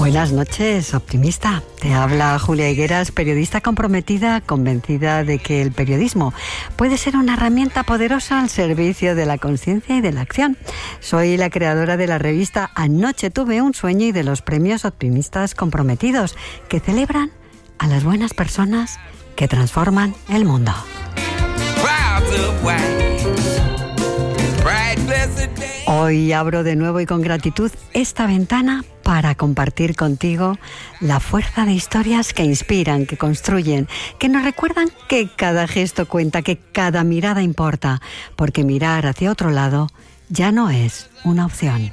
Buenas noches, optimista. Te habla Julia Higueras, periodista comprometida, convencida de que el periodismo puede ser una herramienta poderosa al servicio de la conciencia y de la acción. Soy la creadora de la revista Anoche tuve un sueño y de los premios Optimistas Comprometidos, que celebran a las buenas personas que transforman el mundo. Hoy abro de nuevo y con gratitud esta ventana para compartir contigo la fuerza de historias que inspiran, que construyen, que nos recuerdan que cada gesto cuenta, que cada mirada importa, porque mirar hacia otro lado ya no es una opción.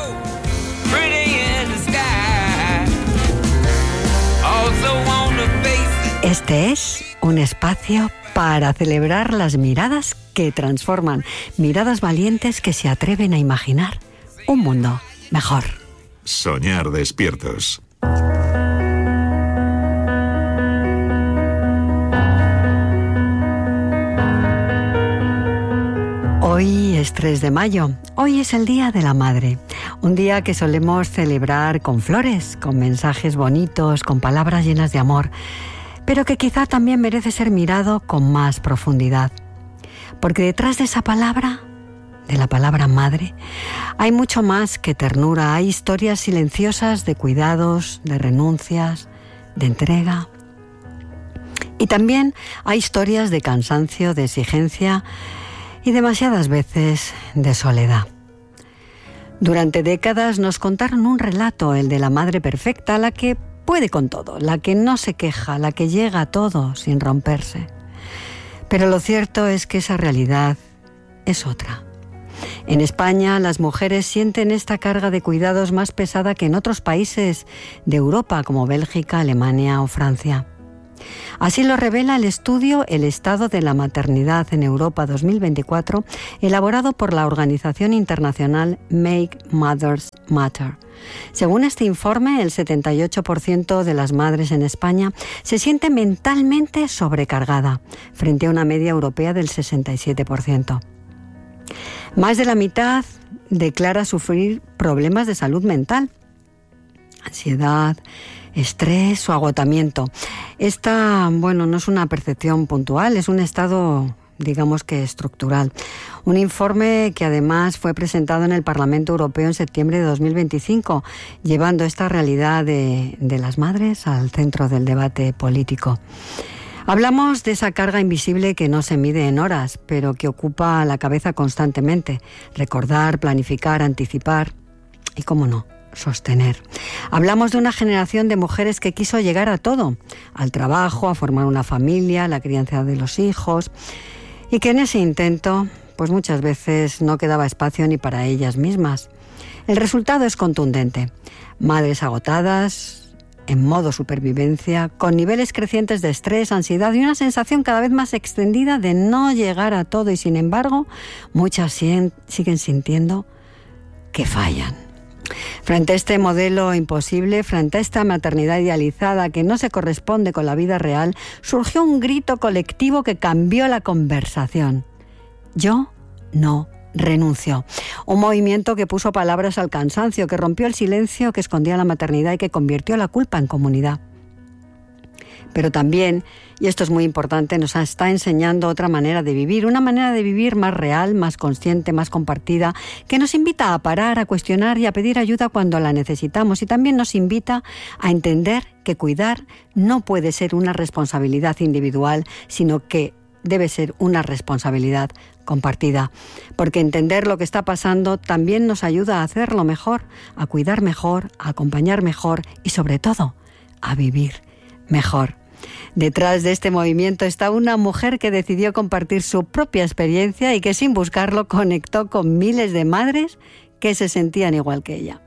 Este es un espacio para celebrar las miradas que transforman, miradas valientes que se atreven a imaginar un mundo mejor. Soñar despiertos. Hoy es 3 de mayo, hoy es el Día de la Madre, un día que solemos celebrar con flores, con mensajes bonitos, con palabras llenas de amor, pero que quizá también merece ser mirado con más profundidad. Porque detrás de esa palabra, de la palabra madre, hay mucho más que ternura, hay historias silenciosas de cuidados, de renuncias, de entrega. Y también hay historias de cansancio, de exigencia y demasiadas veces de soledad. Durante décadas nos contaron un relato, el de la madre perfecta, la que puede con todo, la que no se queja, la que llega a todo sin romperse. Pero lo cierto es que esa realidad es otra. En España, las mujeres sienten esta carga de cuidados más pesada que en otros países de Europa, como Bélgica, Alemania o Francia. Así lo revela el estudio El estado de la maternidad en Europa 2024, elaborado por la organización internacional Make Mothers Matter. Según este informe, el 78% de las madres en España se siente mentalmente sobrecargada, frente a una media europea del 67%. Más de la mitad declara sufrir problemas de salud mental, ansiedad, estrés o agotamiento. Esta, no es una percepción puntual, es un estado, digamos que estructural. Un informe que además fue presentado en el Parlamento Europeo en septiembre de 2025, llevando esta realidad de las madres al centro del debate político. Hablamos de esa carga invisible que no se mide en horas, pero que ocupa la cabeza constantemente. Recordar, planificar, anticipar y, cómo no, sostener. Hablamos de una generación de mujeres que quiso llegar a todo, al trabajo, a formar una familia, a la crianza de los hijos, y que en ese intento, pues muchas veces no quedaba espacio ni para ellas mismas. El resultado es contundente. Madres agotadas, en modo supervivencia, con niveles crecientes de estrés, ansiedad y una sensación cada vez más extendida de no llegar a todo, y sin embargo, muchas siguen sintiendo que fallan. Frente a este modelo imposible, frente a esta maternidad idealizada que no se corresponde con la vida real, surgió un grito colectivo que cambió la conversación. Yo no renuncio. Un movimiento que puso palabras al cansancio, que rompió el silencio que escondía la maternidad y que convirtió la culpa en comunidad. Pero también, y esto es muy importante, nos está enseñando otra manera de vivir, una manera de vivir más real, más consciente, más compartida, que nos invita a parar, a cuestionar y a pedir ayuda cuando la necesitamos, y también nos invita a entender que cuidar no puede ser una responsabilidad individual, sino que debe ser una responsabilidad compartida, porque entender lo que está pasando también nos ayuda a hacerlo mejor, a cuidar mejor, a acompañar mejor y sobre todo a vivir mejor. Detrás de este movimiento está una mujer que decidió compartir su propia experiencia y que sin buscarlo conectó con miles de madres que se sentían igual que ella.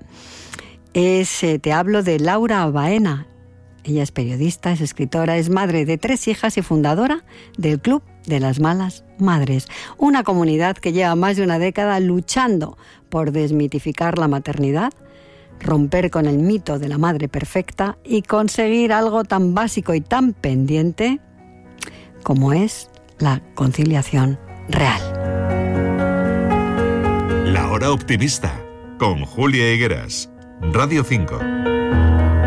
Te hablo de Laura Baena. Ella es periodista, es escritora, es madre de 3 hijas y fundadora del Club de las Malas Madres, una comunidad que lleva más de una década luchando por desmitificar la maternidad, romper con el mito de la madre perfecta y conseguir algo tan básico y tan pendiente como es la conciliación real. La Hora Optimista, con Julia Higueras, Radio 5.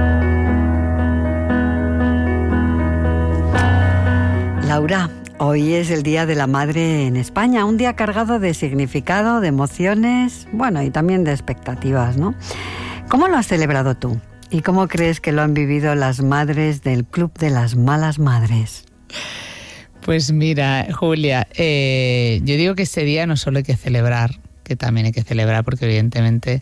Laura, hoy es el Día de la Madre en España, un día cargado de significado, de emociones, bueno, y también de expectativas, ¿no? ¿Cómo lo has celebrado tú? ¿Y cómo crees que lo han vivido las madres del Club de las Malas Madres? Pues mira, Julia, yo digo que este día no solo hay que celebrar, que también hay que celebrar porque evidentemente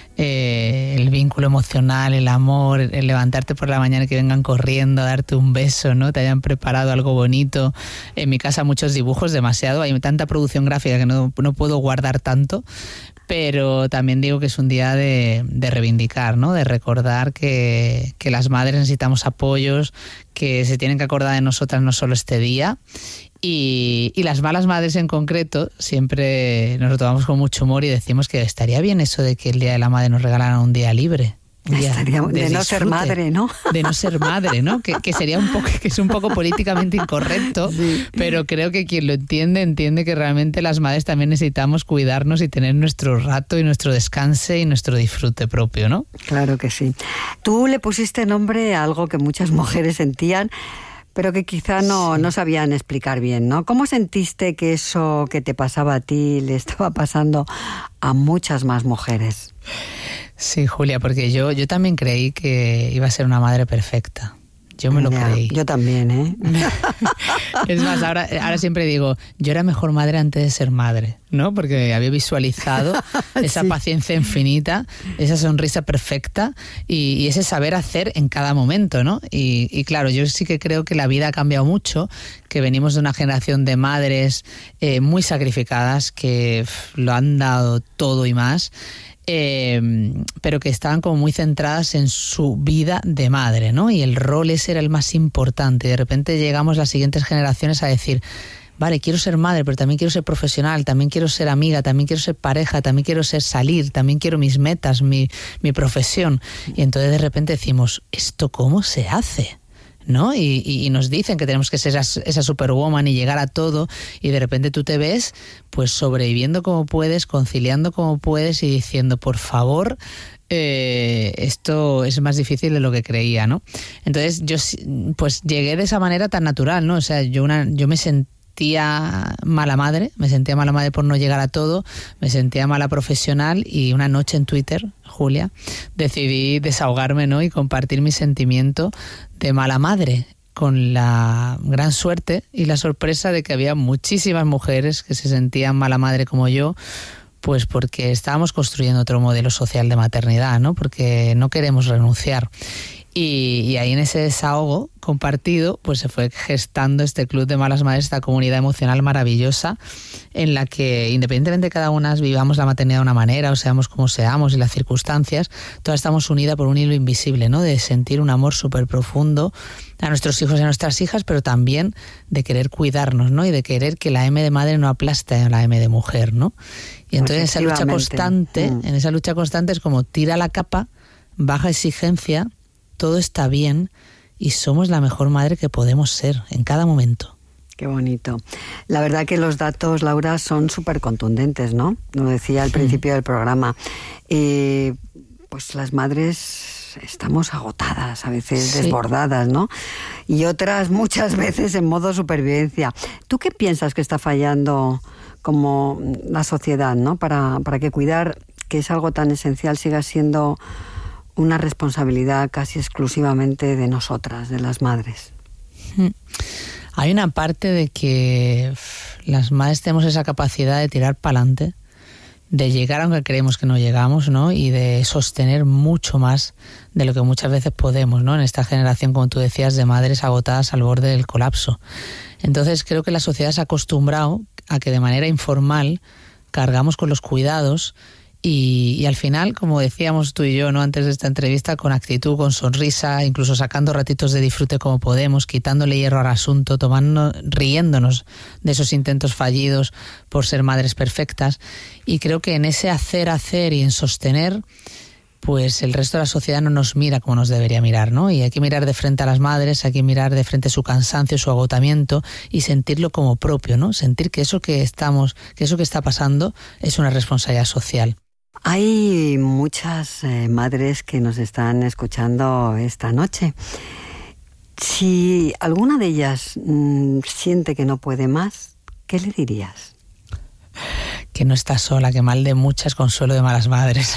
el vínculo emocional, el amor, el levantarte por la mañana, que vengan corriendo a darte un beso, ¿no? Te hayan preparado algo bonito. En mi casa muchos dibujos, demasiado, hay tanta producción gráfica que no puedo guardar tanto, pero también digo que es un día de reivindicar, ¿no? De recordar que las madres necesitamos apoyos, que se tienen que acordar de nosotras no solo este día. Y las malas madres en concreto siempre nos lo tomamos con mucho humor y decimos que estaría bien eso de que el Día de la Madre nos regalaran un día libre. De no ser madre, ¿no? De no ser madre, ¿no? Que sería un poco, que es un poco políticamente incorrecto, sí. Pero creo que quien lo entiende que realmente las madres también necesitamos cuidarnos y tener nuestro rato y nuestro descanse y nuestro disfrute propio, ¿no? Claro que sí. Tú le pusiste nombre a algo que muchas mujeres sentían, pero que quizá no sabían explicar bien, ¿no? ¿Cómo sentiste que eso que te pasaba a ti le estaba pasando a muchas más mujeres? Sí, Julia, porque yo también creí que iba a ser una madre perfecta. Yo me lo creí. Yo también, ¿eh? Es más, ahora siempre digo, yo era mejor madre antes de ser madre, ¿no? Porque había visualizado esa paciencia infinita, esa sonrisa perfecta y ese saber hacer en cada momento, ¿no? Y claro, yo sí que creo que la vida ha cambiado mucho, que venimos de una generación de madres muy sacrificadas, que lo han dado todo y más, pero que estaban como muy centradas en su vida de madre, ¿no? Y el rol ese era el más importante. Y de repente llegamos las siguientes generaciones a decir, vale, quiero ser madre, pero también quiero ser profesional, también quiero ser amiga, también quiero ser pareja, también quiero salir, también quiero mis metas, mi profesión. Y entonces de repente decimos, ¿esto cómo se hace? ¿No? Y nos dicen que tenemos que ser esa superwoman y llegar a todo, y de repente tú te ves pues sobreviviendo como puedes, conciliando como puedes y diciendo, por favor, esto es más difícil de lo que creía, ¿no? Entonces yo pues llegué de esa manera tan natural, ¿no? O sea, yo me sentía mala madre por no llegar a todo, me sentía mala profesional, y una noche en Twitter, Julia, decidí desahogarme, ¿no? Y compartir mi sentimiento de mala madre, con la gran suerte y la sorpresa de que había muchísimas mujeres que se sentían mala madre como yo, pues porque estábamos construyendo otro modelo social de maternidad, ¿no? Porque no queremos renunciar. Y ahí en ese desahogo compartido pues se fue gestando este Club de Malas Madres, esta comunidad emocional maravillosa en la que, independientemente de cada una vivamos la maternidad de una manera o seamos como seamos y las circunstancias, todas estamos unidas por un hilo invisible, ¿no? De sentir un amor súper profundo a nuestros hijos y a nuestras hijas, pero también de querer cuidarnos, ¿no? Y de querer que la M de madre no aplaste a la M de mujer, ¿no? Y entonces esa lucha constante es como tira la capa, baja exigencia, todo está bien y somos la mejor madre que podemos ser en cada momento. Qué bonito. La verdad que los datos, Laura, son súper contundentes, ¿no? Lo decía al principio del programa. Pues las madres estamos agotadas, a veces desbordadas, ¿no? Y otras muchas veces en modo supervivencia. ¿Tú qué piensas que está fallando como la sociedad, ¿no? Para que cuidar, que es algo tan esencial, siga siendo una responsabilidad casi exclusivamente de nosotras, de las madres? Hay una parte de que las madres tenemos esa capacidad de tirar para adelante, de llegar aunque creemos que no llegamos, ¿no? Y de sostener mucho más de lo que muchas veces podemos, ¿no? En esta generación, como tú decías, de madres agotadas al borde del colapso. Entonces creo que la sociedad se ha acostumbrado a que de manera informal cargamos con los cuidados y al final, como decíamos tú y yo, ¿no? Antes de esta entrevista, con actitud, con sonrisa, incluso sacando ratitos de disfrute como podemos, quitándole hierro al asunto, riéndonos de esos intentos fallidos por ser madres perfectas. Y creo que en ese hacer y en sostener, pues el resto de la sociedad no nos mira como nos debería mirar, ¿no? Y hay que mirar de frente a las madres, hay que mirar de frente su cansancio, su agotamiento y sentirlo como propio, ¿no? Sentir que eso que está pasando es una responsabilidad social. Hay muchas madres que nos están escuchando esta noche. Si alguna de ellas siente que no puede más, ¿qué le dirías? Que no está sola, que mal de muchas, consuelo de malas madres.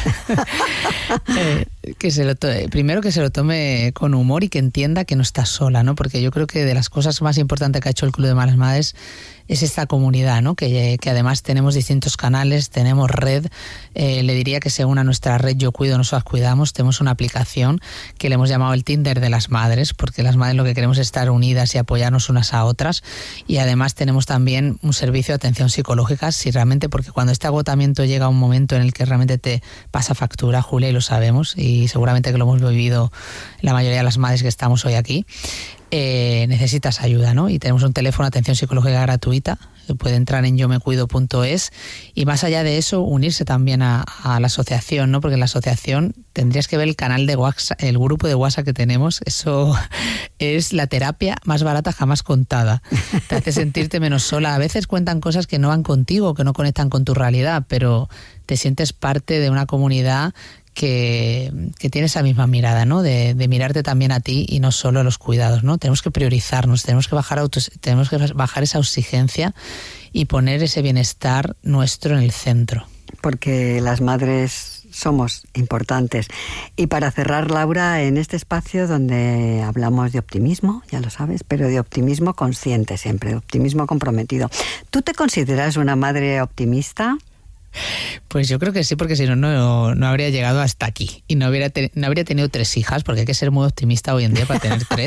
Primero que se lo tome con humor y que entienda que no está sola, ¿no? Porque yo creo que de las cosas más importantes que ha hecho el Club de Malas Madres es esta comunidad, ¿no? Que además tenemos distintos canales, tenemos red. Le diría que se una a nuestra red Yo Cuido, Nosotras Cuidamos. Tenemos una aplicación que le hemos llamado el Tinder de las madres, porque las madres lo que queremos es estar unidas y apoyarnos unas a otras. Y además tenemos también un servicio de atención psicológica, si realmente, porque cuando este agotamiento llega a un momento en el que realmente te pasa factura, Julia, y lo sabemos, y seguramente que lo hemos vivido la mayoría de las madres que estamos hoy aquí, necesitas ayuda, ¿no? Y tenemos un teléfono de atención psicológica gratuita, puede entrar en yomecuido.es, y más allá de eso, unirse también a la asociación, ¿no? Porque en la asociación tendrías que ver el canal de WhatsApp, el grupo de WhatsApp que tenemos. Eso es la terapia más barata jamás contada. Te hace sentirte menos sola. A veces cuentan cosas que no van contigo, que no conectan con tu realidad, pero te sientes parte de una comunidad que tiene esa misma mirada, ¿no? De mirarte también a ti y no solo a los cuidados, ¿no? Tenemos que priorizarnos, tenemos que bajar esa exigencia y poner ese bienestar nuestro en el centro. Porque las madres somos importantes. Y para cerrar, Laura, en este espacio donde hablamos de optimismo, ya lo sabes, pero de optimismo consciente siempre, de optimismo comprometido. ¿Tú te consideras una madre optimista? Pues yo creo que sí, porque si no habría llegado hasta aquí y no habría tenido 3 hijas, porque hay que ser muy optimista hoy en día para tener 3,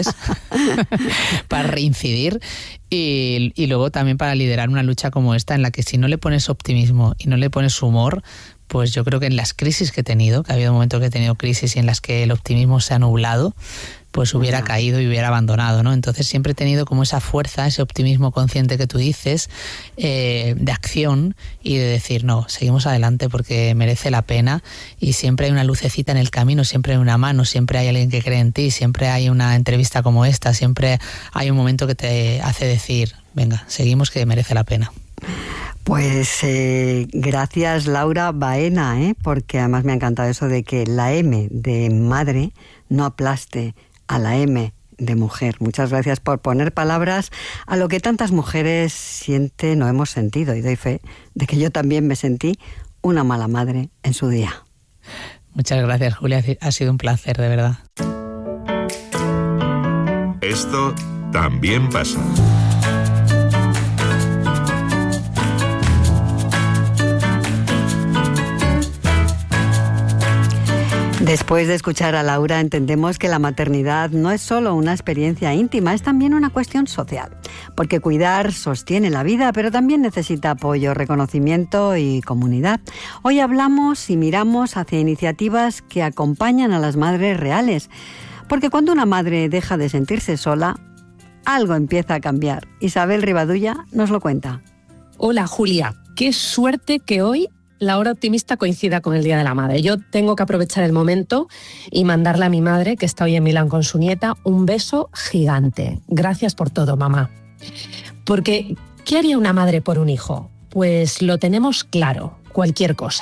para reincidir y luego también para liderar una lucha como esta, en la que si no le pones optimismo y no le pones humor, pues yo creo que en las crisis que he tenido, que ha habido momentos que he tenido crisis y en las que el optimismo se ha nublado, pues hubiera caído y hubiera abandonado, ¿no? Entonces siempre he tenido como esa fuerza, ese optimismo consciente que tú dices, de acción y de decir, no, seguimos adelante porque merece la pena, y siempre hay una lucecita en el camino, siempre hay una mano, siempre hay alguien que cree en ti, siempre hay una entrevista como esta, siempre hay un momento que te hace decir, venga, seguimos, que merece la pena. Pues gracias, Laura Baena, porque además me ha encantado eso de que la M de madre no aplaste a la M de mujer. Muchas gracias por poner palabras a lo que tantas mujeres sienten o hemos sentido, y doy fe de que yo también me sentí una mala madre en su día. Muchas gracias, Julia, ha sido un placer, de verdad. Esto también pasa. Después de escuchar a Laura, entendemos que la maternidad no es solo una experiencia íntima, es también una cuestión social. Porque cuidar sostiene la vida, pero también necesita apoyo, reconocimiento y comunidad. Hoy hablamos y miramos hacia iniciativas que acompañan a las madres reales. Porque cuando una madre deja de sentirse sola, algo empieza a cambiar. Isabel Rivadulla nos lo cuenta. Hola, Julia. Qué suerte que hoy la hora optimista coincida con el Día de la Madre. Yo tengo que aprovechar el momento y mandarle a mi madre, que está hoy en Milán con su nieta, un beso gigante. Gracias por todo, mamá. Porque, ¿qué haría una madre por un hijo? Pues lo tenemos claro, cualquier cosa.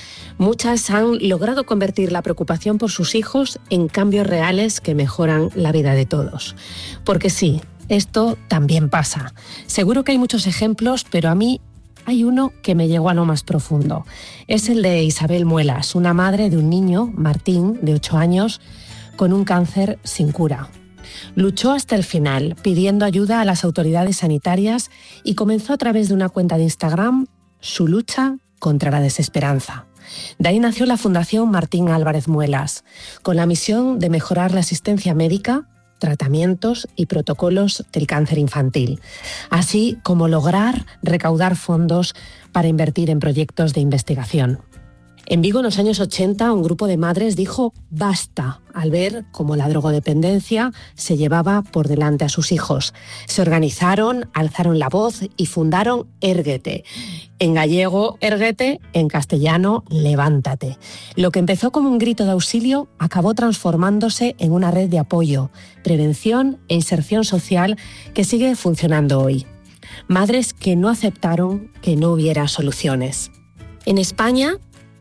Muchas han logrado convertir la preocupación por sus hijos en cambios reales que mejoran la vida de todos. Porque sí, esto también pasa. Seguro que hay muchos ejemplos, pero a mí hay uno que me llegó a lo más profundo. Es el de Isabel Muelas, una madre de un niño, Martín, de 8 años, con un cáncer sin cura. Luchó hasta el final, pidiendo ayuda a las autoridades sanitarias, y comenzó a través de una cuenta de Instagram su lucha contra la desesperanza. De ahí nació la Fundación Martín Álvarez Muelas, con la misión de mejorar la asistencia médica, tratamientos y protocolos del cáncer infantil, así como lograr recaudar fondos para invertir en proyectos de investigación. En Vigo, en los años 80, un grupo de madres dijo basta al ver cómo la drogodependencia se llevaba por delante a sus hijos. Se organizaron, alzaron la voz y fundaron Érguete. En gallego, Érguete, en castellano, Levántate. Lo que empezó como un grito de auxilio acabó transformándose en una red de apoyo, prevención e inserción social que sigue funcionando hoy. Madres que no aceptaron que no hubiera soluciones. En España,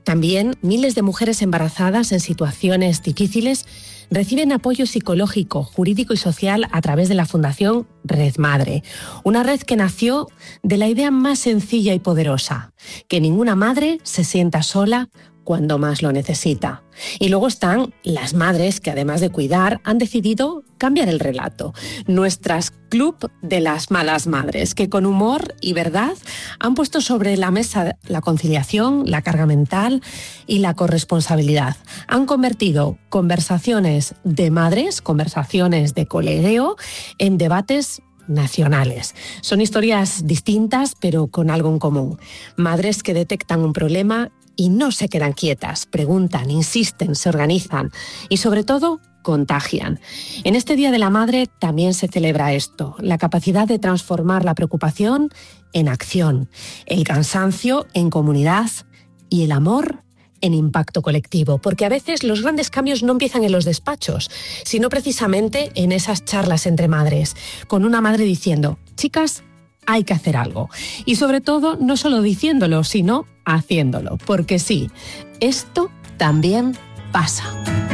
También miles de mujeres embarazadas en situaciones difíciles reciben apoyo psicológico, jurídico y social a través de la Fundación Red Madre, una red que nació de la idea más sencilla y poderosa, que ninguna madre se sienta sola cuando más lo necesita. Y luego están las madres que, además de cuidar, han decidido cambiar el relato. Nuestras Club de las Malas Madres, que con humor y verdad han puesto sobre la mesa la conciliación, la carga mental y la corresponsabilidad. Han convertido conversaciones de madres, conversaciones de colegueo, en debates nacionales. Son historias distintas, pero con algo en común. Madres que detectan un problema y no se quedan quietas, preguntan, insisten, se organizan y sobre todo contagian. En este Día de la Madre también se celebra esto, la capacidad de transformar la preocupación en acción, el cansancio en comunidad y el amor en impacto colectivo, porque a veces los grandes cambios no empiezan en los despachos, sino precisamente en esas charlas entre madres, con una madre diciendo, chicas, hay que hacer algo. Y sobre todo, no solo diciéndolo, sino haciéndolo. Porque sí, esto también pasa.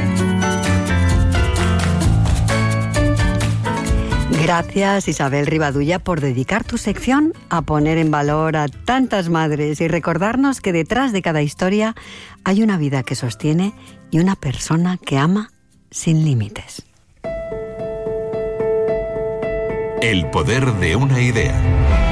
Gracias, Isabel Rivadulla, por dedicar tu sección a poner en valor a tantas madres y recordarnos que detrás de cada historia hay una vida que sostiene y una persona que ama sin límites. El poder de una idea.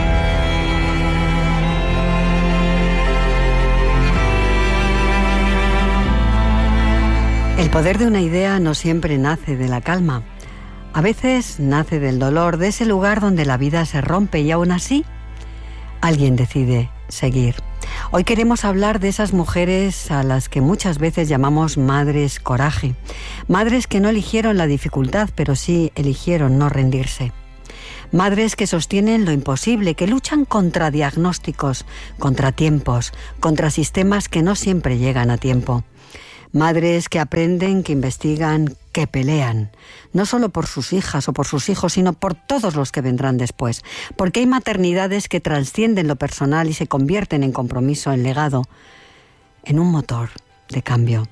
El poder de una idea no siempre nace de la calma. A veces nace del dolor, de ese lugar donde la vida se rompe y aún así alguien decide seguir. Hoy queremos hablar de esas mujeres a las que muchas veces llamamos madres coraje. Madres que no eligieron la dificultad, pero sí eligieron no rendirse. Madres que sostienen lo imposible, que luchan contra diagnósticos, contra tiempos, contra sistemas que no siempre llegan a tiempo. Madres que aprenden, que investigan, que pelean, no solo por sus hijas o por sus hijos, sino por todos los que vendrán después, porque hay maternidades que trascienden lo personal y se convierten en compromiso, en legado, en un motor de cambio.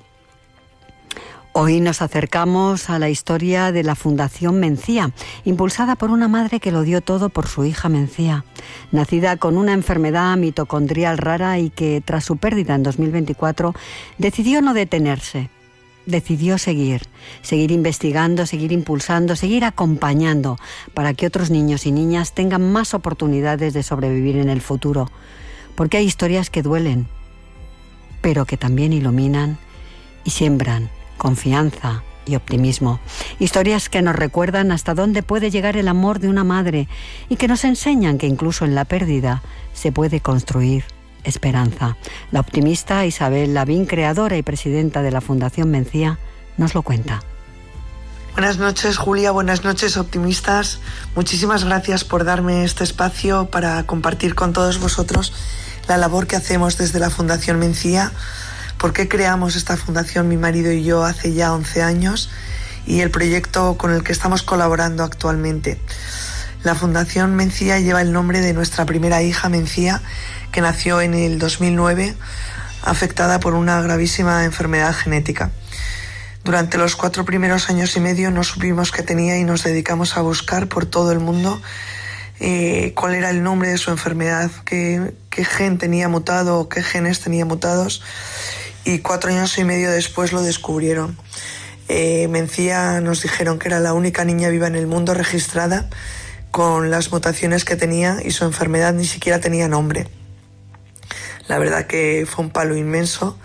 Hoy nos acercamos a la historia de la Fundación Mencía, impulsada por una madre que lo dio todo por su hija Mencía, nacida con una enfermedad mitocondrial rara y que, tras su pérdida en 2024, decidió no detenerse. Decidió seguir investigando, seguir impulsando, seguir acompañando para que otros niños y niñas tengan más oportunidades de sobrevivir en el futuro. Porque hay historias que duelen, pero que también iluminan y siembran confianza y optimismo. Historias que nos recuerdan hasta dónde puede llegar el amor de una madre y que nos enseñan que incluso en la pérdida se puede construir esperanza. La optimista Isabel Lavín, creadora y presidenta de la Fundación Mencía, nos lo cuenta. Buenas noches, Julia, buenas noches, optimistas. Muchísimas gracias por darme este espacio para compartir con todos vosotros la labor que hacemos desde la Fundación Mencía. ¿Por qué creamos esta fundación, mi marido y yo, hace ya 11 años? Y el proyecto con el que estamos colaborando actualmente. La Fundación Mencía lleva el nombre de nuestra primera hija, Mencía, que nació en el 2009, afectada por una gravísima enfermedad genética. Durante los 4 primeros años y medio no supimos qué tenía y nos dedicamos a buscar por todo el mundo cuál era el nombre de su enfermedad, qué gen tenía mutado o qué genes tenía mutados. Y 4 años y medio después lo descubrieron. Mencía nos dijeron que era la única niña viva en el mundo registrada con las mutaciones que tenía y su enfermedad ni siquiera tenía nombre. La verdad que fue un palo inmenso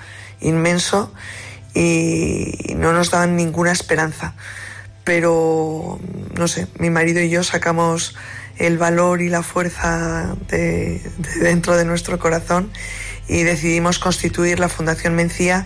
y no nos daban ninguna esperanza. Pero, no sé, mi marido y yo sacamos el valor y la fuerza de dentro de nuestro corazón y decidimos constituir la Fundación Mencía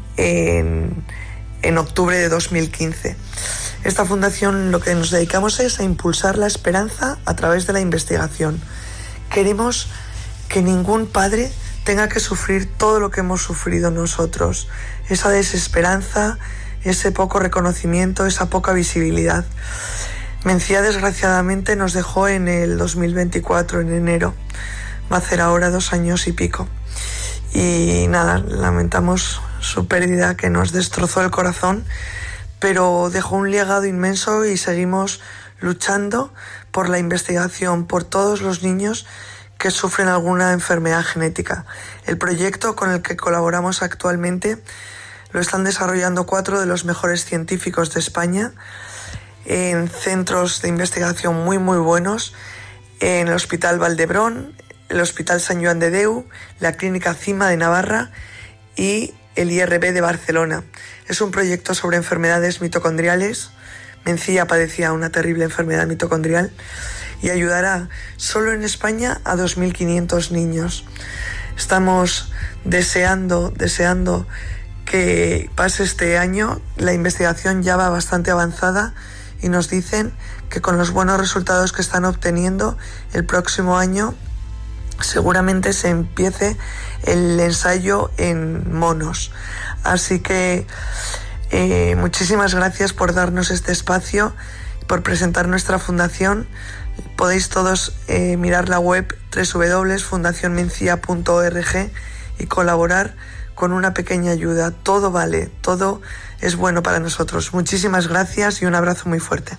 en octubre de 2015. Esta fundación lo que nos dedicamos es a impulsar la esperanza a través de la investigación. Queremos que ningún padre tenga que sufrir todo lo que hemos sufrido nosotros, esa desesperanza, ese poco reconocimiento, esa poca visibilidad. Mencía desgraciadamente nos dejó en el 2024, en enero, va a hacer ahora 2 años y pico. Y nada, lamentamos su pérdida, que nos destrozó el corazón, pero dejó un legado inmenso y seguimos luchando por la investigación, por todos los niños que sufren alguna enfermedad genética. El proyecto con el que colaboramos actualmente lo están desarrollando 4 de los mejores científicos de España en centros de investigación muy buenos, en el Hospital Valdebrón, el Hospital Sant Joan de Déu, la Clínica Cima de Navarra y el IRB de Barcelona. Es un proyecto sobre enfermedades mitocondriales. Mencía padecía una terrible enfermedad mitocondrial y ayudará solo en España a 2.500 niños. Estamos deseando que pase este año. La investigación ya va bastante avanzada y nos dicen que con los buenos resultados que están obteniendo, el próximo año seguramente se empiece el ensayo en monos. Así que muchísimas gracias por darnos este espacio, por presentar nuestra fundación. Podéis todos mirar la web www.fundacionmencia.org y colaborar con una pequeña ayuda. Todo vale, todo es bueno para nosotros. Muchísimas gracias y un abrazo muy fuerte.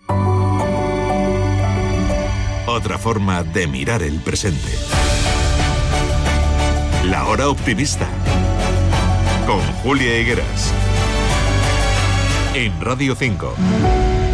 Otra forma de mirar el presente. La Hora Optimista, con Julia Higueras, en Radio 5.